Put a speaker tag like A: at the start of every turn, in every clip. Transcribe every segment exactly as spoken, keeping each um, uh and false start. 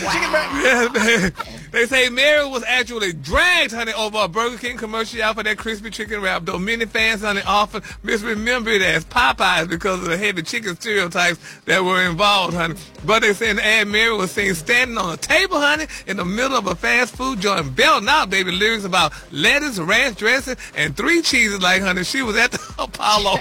A: chicken wrap.
B: Yeah, they say Mary was actually dragged, honey, over a Burger King commercial out for that crispy chicken wrap. Though many fans, honey, often misremember it as Popeyes because of the heavy chicken stereotypes that were involved, honey. But they say in the ad, Mary was seen standing on a table, honey, in the middle of a fast food joint, belting out, baby, lyrics about lettuce, ranch dressing, and three cheeses. Like, honey, she was at the Apollo.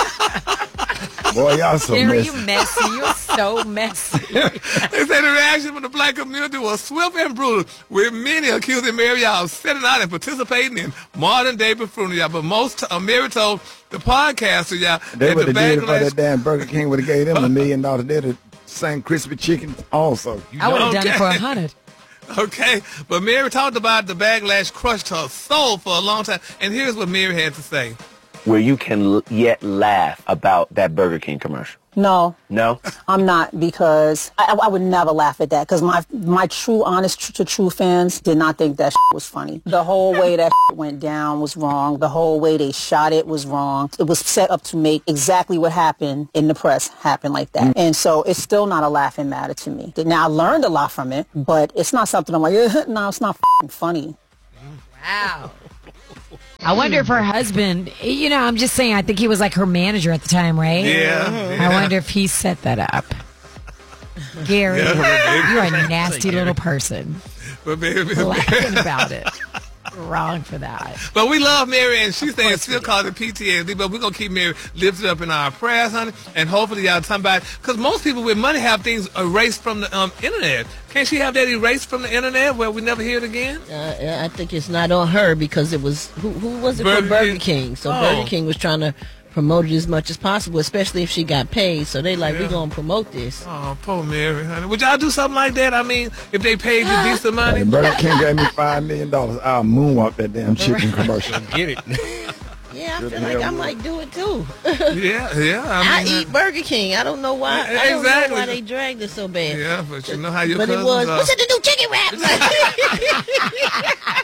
A: Boy, y'all so
C: Jerry,
A: messy.
C: you messy. You're so messy.
B: They say the reaction from the black community was swift and brutal, with many accusing Mary of setting out and participating in modern-day buffoonery, y'all. But most, uh, Mary told the podcaster, y'all,
A: They
B: that
A: would
B: the
A: have did it for
B: backlash...
A: that damn Burger King. Would have gave them a million dollars. They'd have sang crispy chicken also.
C: I would have done it
B: Okay.
C: for a hundred.
B: Okay, but Mary talked about the backlash crushed her soul for a long time. And here's what Mary had to say.
D: Where you can l- yet laugh about that Burger King commercial?
E: No,
D: No?
E: I'm not, because I, I would never laugh at that, because my my true, honest tr- to true fans did not think that was funny. The whole way that went down was wrong. The whole way they shot it was wrong. It was set up to make exactly what happened in the press happen like that. And so it's still not a laughing matter to me. Now, I learned a lot from it, but it's not something I'm like, eh, no, it's not f***ing funny.
C: Wow. I wonder if her husband, you know, I'm just saying, I think he was like her manager at the time, right?
B: Yeah.
C: I wonder if he set that up. Gary,
B: Yeah.
C: you're a nasty little person.
B: But, baby,
C: Laughing about it. Wrong for that.
B: but we love Mary, and she's saying still calls it P T S D, but we're going to keep Mary lifted up in our prayers, honey, and hopefully y'all somebody, because most people with money have things erased from the um, internet. Can't she have that erased from the internet where we never hear it again?
F: Uh, I think it's not on her, because it was, who, who was it
B: Burger
F: for Burger
B: King.
F: King? So
B: Oh.
F: Burger King was trying to promote it as much as possible, especially if she got paid. So they like,
B: Yeah.
F: we going to promote this.
B: Oh, poor Mary, honey. Would y'all do something like that? I mean, if they paid you decent money?
A: And Burger King gave me five million dollars. I'll moonwalk that damn chicken commercial.
G: Get it.
F: Yeah, I
A: Good
F: feel like
A: hell
F: I
A: no.
F: might do it too.
B: Yeah, yeah.
F: I,
B: I mean,
F: eat Burger King. I don't know why.
B: Yeah,
F: I don't
B: exactly.
F: know why they dragged it so bad.
B: Yeah, but you know how your
F: But it
B: cousins
F: was,
B: are.
F: what's in the new chicken wrap?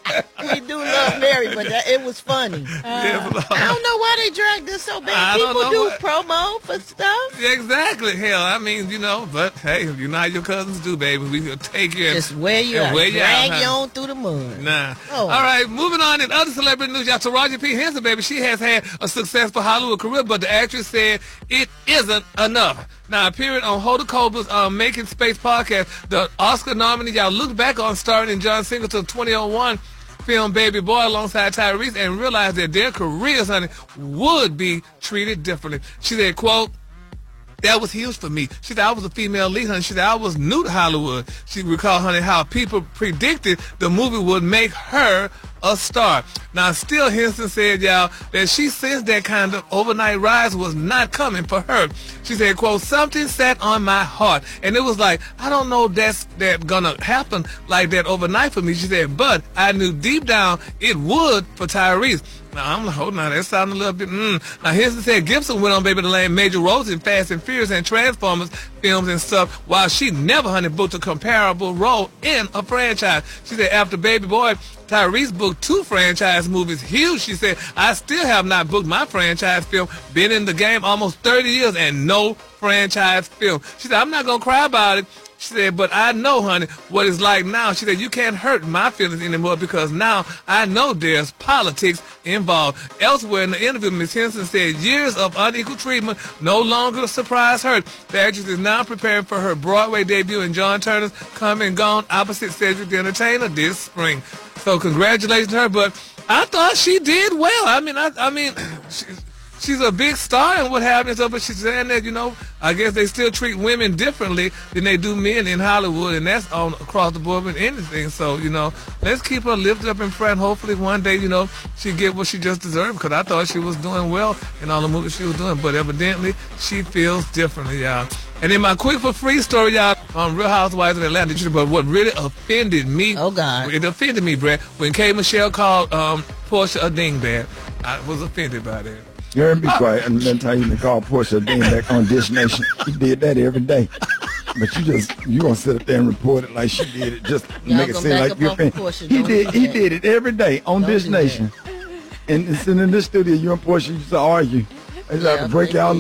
F: We do love Mary, but that, it was funny.
B: Yeah, but,
F: I don't know why they dragged this so bad.
B: I don't
F: People
B: know
F: do
B: what-
F: promo for stuff.
B: Yeah, exactly. Hell, I mean, you know, but hey, you know how your cousins do, baby. We will take you and
F: Just wear you
B: and
F: out,
B: wear you
F: drag
B: out,
F: you
B: honey.
F: on through the mud.
B: Nah.
F: Oh.
B: All right, moving on in other celebrity news, y'all. Taraji P. Henson, baby, she has had a successful Hollywood career, but the actress said it isn't enough. Now, appearing on Hoda Kotb's um, Making Space podcast, the Oscar nominee, y'all looked back on starring in John Singleton's twenty oh one film Baby Boy alongside Tyrese and realized that their careers, honey, would be treated differently. She said, quote, that was huge for me. She said, I was a female lead, honey. She said, I was new to Hollywood. She recalled, honey, how people predicted the movie would make her a star. Now, still, Henson said, y'all, that she sensed that kind of overnight rise was not coming for her. She said, quote, something sat on my heart. And it was like, I don't know that's that gonna happen like that overnight for me. She said, but I knew deep down it would for Tyrese. Now, I'm like, hold on, that sounded a little bit, mm. Now, Henson said Gibson went on, baby, to land major roles in Fast and Furious and Transformers films and stuff, while she never, honey, booked a comparable role in a franchise. She said after Baby Boy, Tyrese booked two franchise movies. Huge, she said, I still have not booked my franchise film. Been in the game almost thirty years and no franchise film. She said, I'm not going to cry about it. She said, but I know, honey, what it's like now. She said, you can't hurt my feelings anymore because now I know there's politics involved. Elsewhere in the interview, Miz Henson said years of unequal treatment no longer surprise her. The actress is now preparing for her Broadway debut in John Turner's Come and Gone opposite Cedric the Entertainer this spring. So congratulations to her, but I thought she did well. I mean, I, I mean, she, she's a big star and what have you, so, but she's saying that, you know, I guess they still treat women differently than they do men in Hollywood, and that's on across the board with anything. So, you know, let's keep her lifted up in front. Hopefully one day, you know, she get what she just deserved, because I thought she was doing well in all the movies she was doing, but evidently she feels differently, y'all. And then my quick for free story, y'all, on Real Housewives of Atlanta. But what really offended me,
F: Oh, God.
B: it offended me, Brad, when K. Michelle called um, Portia a dingbat. I was offended by that.
A: You heard me be quiet and let tell you to call Portia a dingbat on Dish Nation. He did that every day. But you just, you gonna sit up there and report it like she did it, just to
F: Y'all
A: make it
F: gonna
A: seem
F: back
A: like
F: up
A: you're
F: off
A: fan.
F: Portia,
A: He
F: don't
A: did,
F: do
A: he
F: that.
A: did it every day on
F: Don't
A: Dish
F: do
A: Nation. And sitting in this studio, you and Portia used to argue. They used to have
F: Yeah,
A: to break
F: they
A: y'all
F: did.
A: up.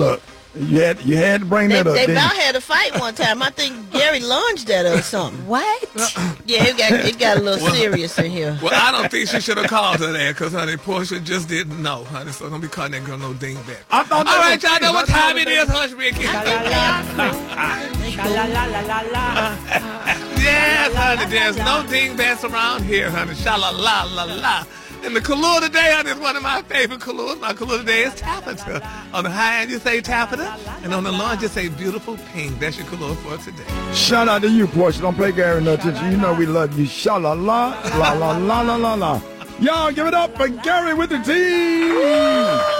A: You had you had to bring
F: They,
A: that up.
F: they
A: didn't
F: about
A: you?
F: had a fight one time. I think Gary lunged at her or something.
C: What?
F: Yeah, it got it got a little serious in here.
B: Well, I don't think she should have called her that because, honey, Portia just didn't know, honey. So don't be calling that girl no dingbat.
A: I thought
B: All
A: that
B: right,
A: was
B: y'all know what
A: crazy.
B: time it is, Hush Ricky. Yes, honey, there's no dingbats around here, honey. Sha-la-la-la-la. And the Kahlua today, honey, is one of my favorite Kahluas. My Kahlua today is taffeta. On the high end, you say taffeta, and on the low end, you say beautiful pink. That's your Kahlua for today.
A: Shout out to you, Portia. Don't pay Gary no attention. You know we love you. Sha la la la la la la la la. Y'all give it up for Gary with the team.